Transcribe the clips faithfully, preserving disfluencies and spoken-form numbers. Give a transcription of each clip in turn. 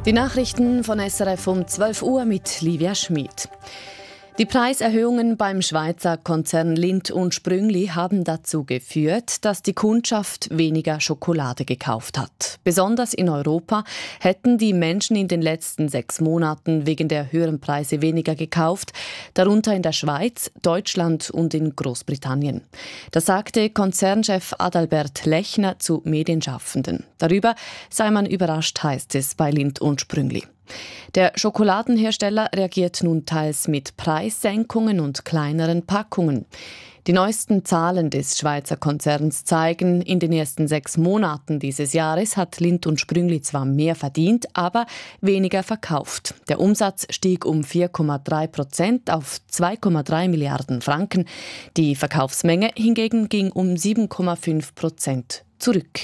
Die Nachrichten von S R F um zwölf Uhr mit Livia Schmid. Die Preiserhöhungen beim Schweizer Konzern Lindt und Sprüngli haben dazu geführt, dass die Kundschaft weniger Schokolade gekauft hat. Besonders in Europa hätten die Menschen in den letzten sechs Monaten wegen der höheren Preise weniger gekauft, darunter in der Schweiz, Deutschland und in Großbritannien. Das sagte Konzernchef Adalbert Lechner zu Medienschaffenden. Darüber sei man überrascht, heißt es bei Lindt und Sprüngli. Der Schokoladenhersteller reagiert nun teils mit Preissenkungen und kleineren Packungen. Die neuesten Zahlen des Schweizer Konzerns zeigen, in den ersten sechs Monaten dieses Jahres hat Lindt und Sprüngli zwar mehr verdient, aber weniger verkauft. Der Umsatz stieg um vier Komma drei Prozent auf zwei Komma drei Milliarden Franken. Die Verkaufsmenge hingegen ging um sieben Komma fünf Prozent zurück.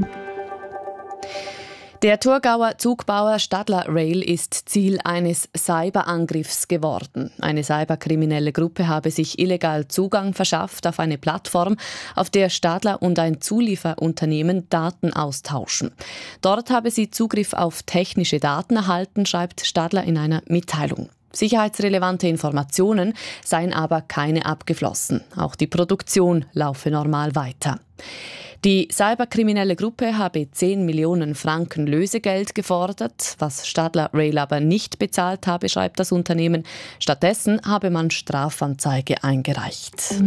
Der Thurgauer Zugbauer Stadler Rail ist Ziel eines Cyberangriffs geworden. Eine cyberkriminelle Gruppe habe sich illegal Zugang verschafft auf eine Plattform, auf der Stadler und ein Zulieferunternehmen Daten austauschen. Dort habe sie Zugriff auf technische Daten erhalten, schreibt Stadler in einer Mitteilung. Sicherheitsrelevante Informationen seien aber keine abgeflossen. Auch die Produktion laufe normal weiter. Die cyberkriminelle Gruppe habe zehn Millionen Franken Lösegeld gefordert, was Stadler Rail aber nicht bezahlt habe, schreibt das Unternehmen. Stattdessen habe man Strafanzeige eingereicht.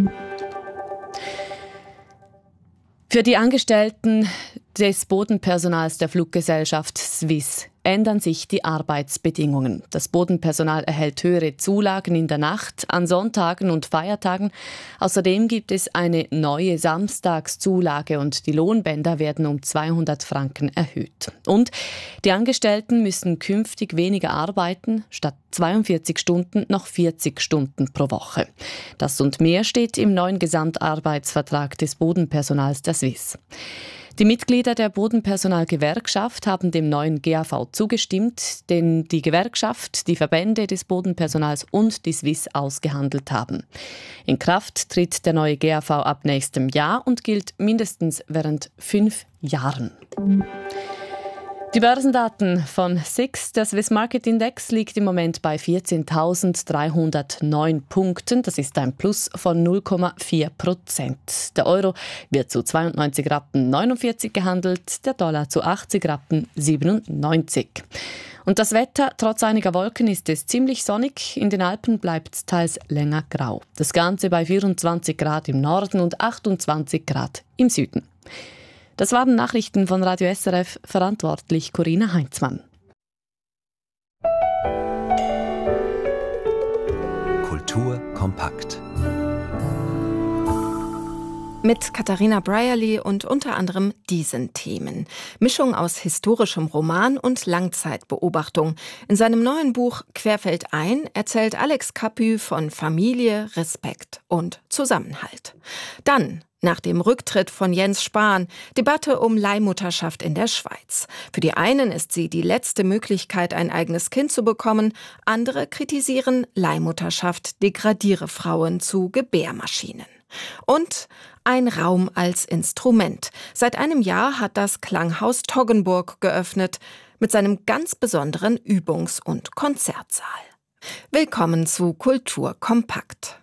Für die Angestellten des Bodenpersonals der Fluggesellschaft Swiss ändern sich die Arbeitsbedingungen. Das Bodenpersonal erhält höhere Zulagen in der Nacht, an Sonntagen und Feiertagen. Außerdem gibt es eine neue Samstagszulage und die Lohnbänder werden um zweihundert Franken erhöht. Und die Angestellten müssen künftig weniger arbeiten, statt zweiundvierzig Stunden noch vierzig Stunden pro Woche. Das und mehr steht im neuen Gesamtarbeitsvertrag des Bodenpersonals der Swiss. Die Mitglieder der Bodenpersonalgewerkschaft haben dem neuen G A V zugestimmt, den die Gewerkschaft, die Verbände des Bodenpersonals und die Swiss ausgehandelt haben. In Kraft tritt der neue G A V ab nächstem Jahr und gilt mindestens während fünf Jahren. Die Börsendaten von S I X, der Swiss Market Index, liegt im Moment bei vierzehntausenddreihundertneun Punkten. Das ist ein Plus von null Komma vier Prozent. Der Euro wird zu zweiundneunzig Rappen neunundvierzig gehandelt, der Dollar zu achtzig Rappen siebenundneunzig. Und das Wetter, trotz einiger Wolken, ist es ziemlich sonnig. In den Alpen bleibt es teils länger grau. Das Ganze bei vierundzwanzig Grad im Norden und achtundzwanzig Grad im Süden. Das waren Nachrichten von Radio S R F, verantwortlich Corinna Heinzmann. Kultur kompakt. Mit Katharina Brierley und unter anderem diesen Themen. Mischung aus historischem Roman und Langzeitbeobachtung. In seinem neuen Buch Querfeldein erzählt Alex Capu von Familie, Respekt und Zusammenhalt. Dann nach dem Rücktritt von Jens Spahn, Debatte um Leihmutterschaft in der Schweiz. Für die einen ist sie die letzte Möglichkeit, ein eigenes Kind zu bekommen. Andere kritisieren, Leihmutterschaft degradiere Frauen zu Gebärmaschinen. Und ein Raum als Instrument. Seit einem Jahr hat das Klanghaus Toggenburg geöffnet mit seinem ganz besonderen Übungs- und Konzertsaal. Willkommen zu Kultur kompakt.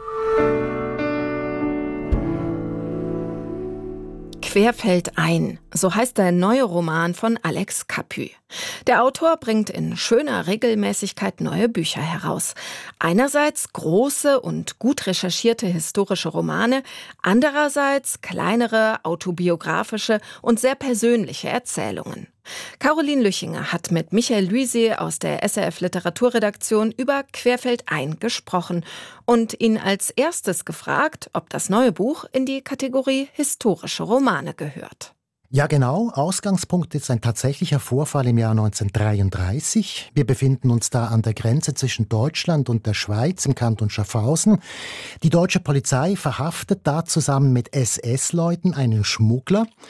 Querfeldein, so heißt der neue Roman von Alex Capu. Der Autor bringt in schöner Regelmäßigkeit neue Bücher heraus. Einerseits große und gut recherchierte historische Romane, andererseits kleinere, autobiografische und sehr persönliche Erzählungen. Caroline Lüchinger hat mit Michael Luisi aus der S R F Literaturredaktion über Querfeldein gesprochen und ihn als erstes gefragt, ob das neue Buch in die Kategorie historische Romane gehört. Ja, genau. Ausgangspunkt ist ein tatsächlicher Vorfall im Jahr neunzehnhundertdreiunddreißig. Wir befinden uns da an der Grenze zwischen Deutschland und der Schweiz im Kanton Schaffhausen. Die deutsche Polizei verhaftet da zusammen mit S S-Leuten einen Schmuggler.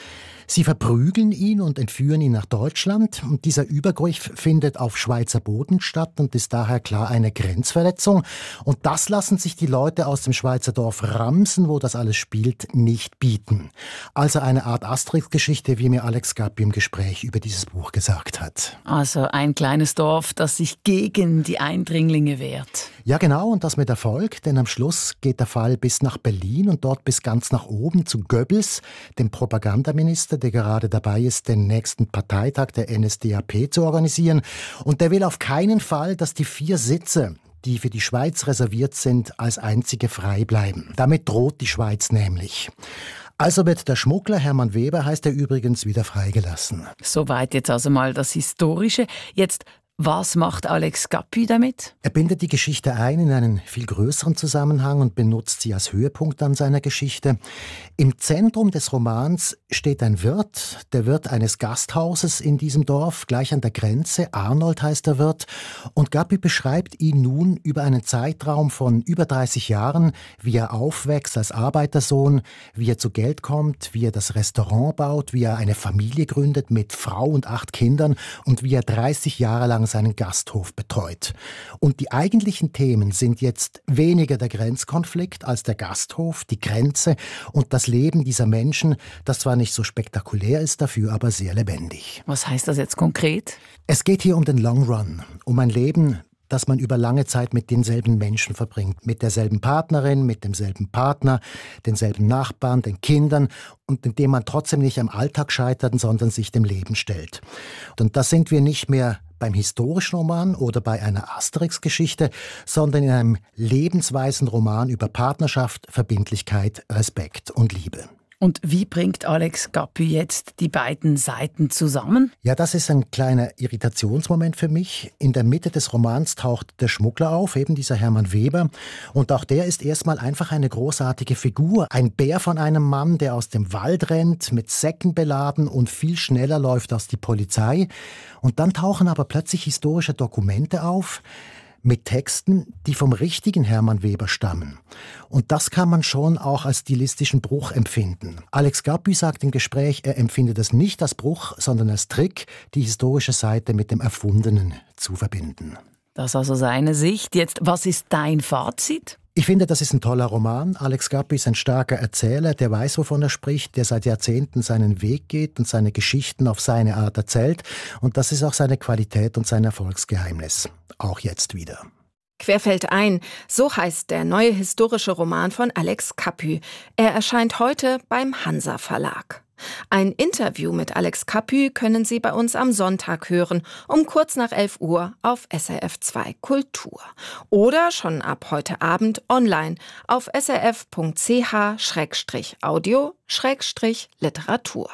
Sie verprügeln ihn und entführen ihn nach Deutschland. Und dieser Übergriff findet auf Schweizer Boden statt und ist daher klar eine Grenzverletzung. Und das lassen sich die Leute aus dem Schweizer Dorf Ramsen, wo das alles spielt, nicht bieten. Also eine Art Asterix-Geschichte, wie mir Alex Gappi im Gespräch über dieses Buch gesagt hat. Also ein kleines Dorf, das sich gegen die Eindringlinge wehrt. Ja genau, und das mit Erfolg, denn am Schluss geht der Fall bis nach Berlin und dort bis ganz nach oben zu Goebbels, dem Propagandaminister, der gerade dabei ist, den nächsten Parteitag der N S D A P zu organisieren. Und der will auf keinen Fall, dass die vier Sitze, die für die Schweiz reserviert sind, als einzige frei bleiben. Damit droht die Schweiz nämlich. Also wird der Schmuggler, Hermann Weber heißt er übrigens, wieder freigelassen. Soweit jetzt also mal das Historische. Jetzt, was macht Alex Gappi damit? Er bindet die Geschichte ein in einen viel größeren Zusammenhang und benutzt sie als Höhepunkt an seiner Geschichte. Im Zentrum des Romans steht ein Wirt, der Wirt eines Gasthauses in diesem Dorf, gleich an der Grenze. Arnold heißt der Wirt. Und Gappi beschreibt ihn nun über einen Zeitraum von über dreißig Jahren, wie er aufwächst als Arbeitersohn, wie er zu Geld kommt, wie er das Restaurant baut, wie er eine Familie gründet mit Frau und acht Kindern und wie er dreißig Jahre lang seinen Gasthof betreut. Und die eigentlichen Themen sind jetzt weniger der Grenzkonflikt als der Gasthof, die Grenze und das Leben dieser Menschen, das zwar nicht so spektakulär ist, dafür aber sehr lebendig. Was heißt das jetzt konkret? Es geht hier um den Long Run, um ein Leben, das man über lange Zeit mit denselben Menschen verbringt, mit derselben Partnerin, mit demselben Partner, denselben Nachbarn, den Kindern und in dem man trotzdem nicht am Alltag scheitert, sondern sich dem Leben stellt. Und da sind wir nicht mehr beim historischen Roman oder bei einer Asterix-Geschichte, sondern in einem lebensweisen Roman über Partnerschaft, Verbindlichkeit, Respekt und Liebe. Und wie bringt Alex Gappi jetzt die beiden Seiten zusammen? Ja, das ist ein kleiner Irritationsmoment für mich. In der Mitte des Romans taucht der Schmuggler auf, eben dieser Hermann Weber. Und auch der ist erstmal einfach eine großartige Figur. Ein Bär von einem Mann, der aus dem Wald rennt, mit Säcken beladen und viel schneller läuft als die Polizei. Und dann tauchen aber plötzlich historische Dokumente auf, mit Texten, die vom richtigen Hermann Weber stammen. Und das kann man schon auch als stilistischen Bruch empfinden. Alex Gappi sagt im Gespräch, er empfindet es nicht als Bruch, sondern als Trick, die historische Seite mit dem Erfundenen zu verbinden. Das ist also seine Sicht. Jetzt, was ist dein Fazit? Ich finde, das ist ein toller Roman. Alex Gappi ist ein starker Erzähler, der weiß, wovon er spricht, der seit Jahrzehnten seinen Weg geht und seine Geschichten auf seine Art erzählt. Und das ist auch seine Qualität und sein Erfolgsgeheimnis. Auch jetzt wieder. Querfeld ein, so heißt der neue historische Roman von Alex Gappi. Er erscheint heute beim Hansa Verlag. Ein Interview mit Alex Gappi können Sie bei uns am Sonntag hören, um kurz nach elf Uhr auf S R F zwei Kultur. Oder schon ab heute Abend online auf s r f punkt c h schrägstrich audio schrägstrich literatur.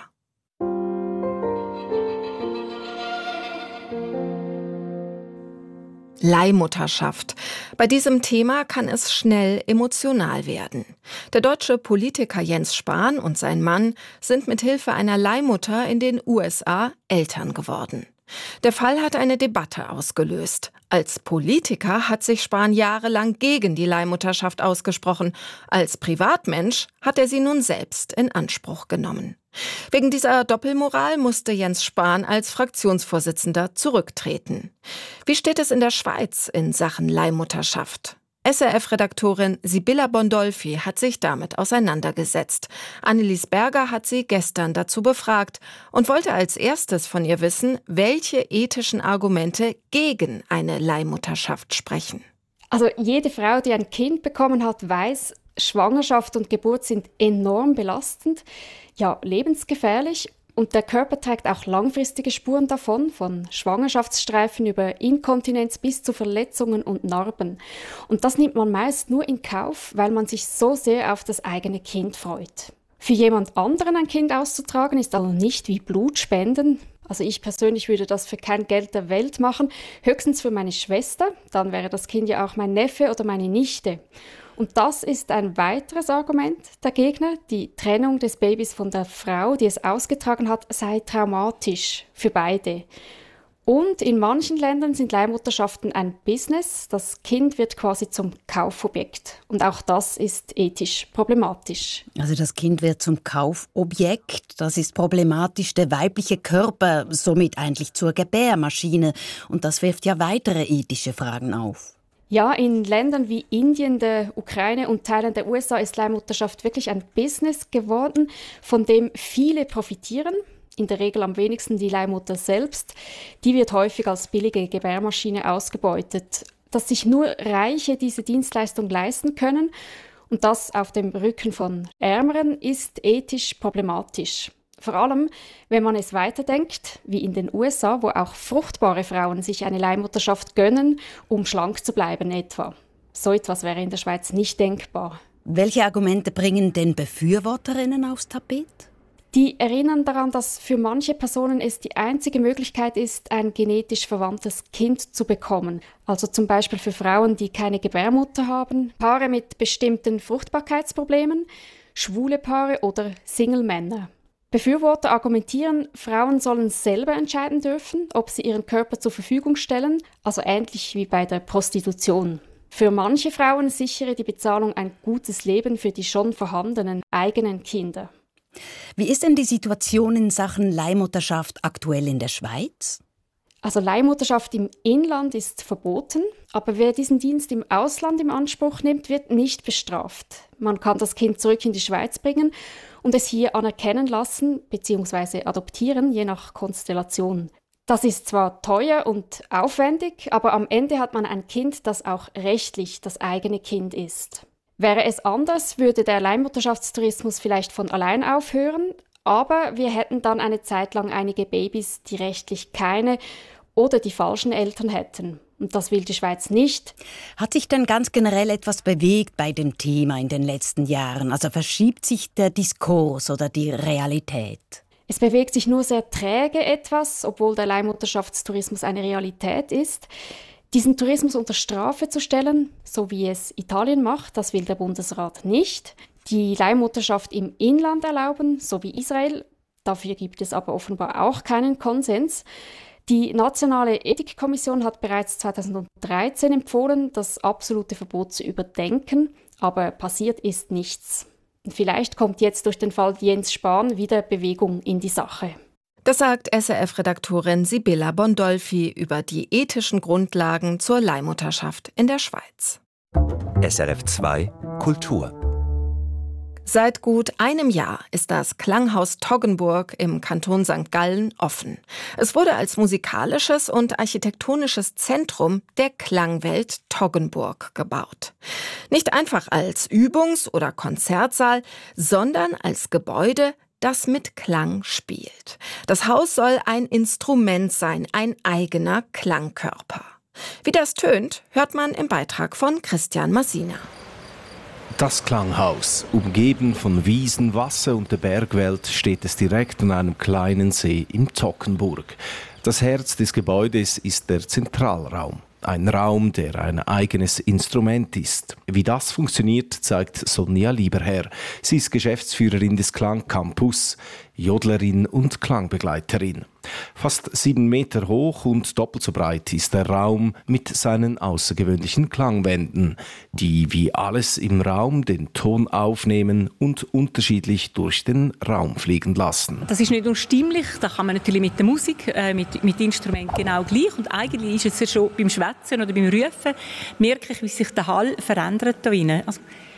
Leihmutterschaft. Bei diesem Thema kann es schnell emotional werden. Der deutsche Politiker Jens Spahn und sein Mann sind mit Hilfe einer Leihmutter in den U S A Eltern geworden. Der Fall hat eine Debatte ausgelöst. Als Politiker hat sich Spahn jahrelang gegen die Leihmutterschaft ausgesprochen. Als Privatmensch hat er sie nun selbst in Anspruch genommen. Wegen dieser Doppelmoral musste Jens Spahn als Fraktionsvorsitzender zurücktreten. Wie steht es in der Schweiz in Sachen Leihmutterschaft? S R F-Redaktorin Sibylla Bondolfi hat sich damit auseinandergesetzt. Annelies Berger hat sie gestern dazu befragt und wollte als erstes von ihr wissen, welche ethischen Argumente gegen eine Leihmutterschaft sprechen. Also jede Frau, die ein Kind bekommen hat, weiß, Schwangerschaft und Geburt sind enorm belastend, ja lebensgefährlich. Und der Körper trägt auch langfristige Spuren davon, von Schwangerschaftsstreifen über Inkontinenz bis zu Verletzungen und Narben. Und das nimmt man meist nur in Kauf, weil man sich so sehr auf das eigene Kind freut. Für jemand anderen ein Kind auszutragen ist also nicht wie Blutspenden. Also ich persönlich würde das für kein Geld der Welt machen, höchstens für meine Schwester, dann wäre das Kind ja auch mein Neffe oder meine Nichte. Und das ist ein weiteres Argument der Gegner. Die Trennung des Babys von der Frau, die es ausgetragen hat, sei traumatisch für beide. Und in manchen Ländern sind Leihmutterschaften ein Business. Das Kind wird quasi zum Kaufobjekt. Und auch das ist ethisch problematisch. Also das Kind wird zum Kaufobjekt. Das ist problematisch. Der weibliche Körper somit eigentlich zur Gebärmaschine. Und das wirft ja weitere ethische Fragen auf. Ja, in Ländern wie Indien, der Ukraine und Teilen der U S A ist Leihmutterschaft wirklich ein Business geworden, von dem viele profitieren. In der Regel am wenigsten die Leihmutter selbst. Die wird häufig als billige Gebärmaschine ausgebeutet. Dass sich nur Reiche diese Dienstleistung leisten können und das auf dem Rücken von Ärmeren, ist ethisch problematisch. Vor allem, wenn man es weiterdenkt, wie in den U S A, wo auch fruchtbare Frauen sich eine Leihmutterschaft gönnen, um schlank zu bleiben etwa. So etwas wäre in der Schweiz nicht denkbar. Welche Argumente bringen denn Befürworterinnen aufs Tapet? Die erinnern daran, dass für manche Personen es die einzige Möglichkeit ist, ein genetisch verwandtes Kind zu bekommen. Also zum Beispiel für Frauen, die keine Gebärmutter haben, Paare mit bestimmten Fruchtbarkeitsproblemen, schwule Paare oder Single-Männer. Befürworter argumentieren, Frauen sollen selber entscheiden dürfen, ob sie ihren Körper zur Verfügung stellen, also ähnlich wie bei der Prostitution. Für manche Frauen sichere die Bezahlung ein gutes Leben für die schon vorhandenen eigenen Kinder. Wie ist denn die Situation in Sachen Leihmutterschaft aktuell in der Schweiz? Also Leihmutterschaft im Inland ist verboten, aber wer diesen Dienst im Ausland in Anspruch nimmt, wird nicht bestraft. Man kann das Kind zurück in die Schweiz bringen und es hier anerkennen lassen bzw. adoptieren, je nach Konstellation. Das ist zwar teuer und aufwendig, aber am Ende hat man ein Kind, das auch rechtlich das eigene Kind ist. Wäre es anders, würde der Leihmutterschaftstourismus vielleicht von allein aufhören, aber wir hätten dann eine Zeit lang einige Babys, die rechtlich keine oder die falschen Eltern hätten. Und das will die Schweiz nicht. Hat sich denn ganz generell etwas bewegt bei dem Thema in den letzten Jahren? Also verschiebt sich der Diskurs oder die Realität? Es bewegt sich nur sehr träge etwas, obwohl der Leihmutterschaftstourismus eine Realität ist. Diesen Tourismus unter Strafe zu stellen, so wie es Italien macht, das will der Bundesrat nicht. Die Leihmutterschaft im Inland erlauben, so wie Israel. Dafür gibt es aber offenbar auch keinen Konsens. Die Nationale Ethikkommission hat bereits zweitausenddreizehn empfohlen, das absolute Verbot zu überdenken, aber passiert ist nichts. Vielleicht kommt jetzt durch den Fall Jens Spahn wieder Bewegung in die Sache. Das sagt S R F-Redaktorin Sibylla Bondolfi über die ethischen Grundlagen zur Leihmutterschaft in der Schweiz. S R F zwei Kultur. Seit gut einem Jahr ist das Klanghaus Toggenburg im Kanton Sankt Gallen offen. Es wurde als musikalisches und architektonisches Zentrum der Klangwelt Toggenburg gebaut. Nicht einfach als Übungs- oder Konzertsaal, sondern als Gebäude, das mit Klang spielt. Das Haus soll ein Instrument sein, ein eigener Klangkörper. Wie das tönt, hört man im Beitrag von Christian Massina. Das Klanghaus, umgeben von Wiesen, Wasser und der Bergwelt, steht es direkt an einem kleinen See im Toggenburg. Das Herz des Gebäudes ist der Zentralraum. Ein Raum, der ein eigenes Instrument ist. Wie das funktioniert, zeigt Sonja Lieberherr. Sie ist Geschäftsführerin des Klangcampus, Jodlerin und Klangbegleiterin. Fast sieben Meter hoch und doppelt so breit ist der Raum mit seinen außergewöhnlichen Klangwänden, die wie alles im Raum den Ton aufnehmen und unterschiedlich durch den Raum fliegen lassen. Das ist nicht nur stimmlich, da kann man natürlich mit der Musik, äh, mit, mit Instrumenten genau gleich. Und eigentlich ist es ja schon beim Schwätzen oder beim Rufen, merke ich, wie sich der Hall verändert da drinnen. Also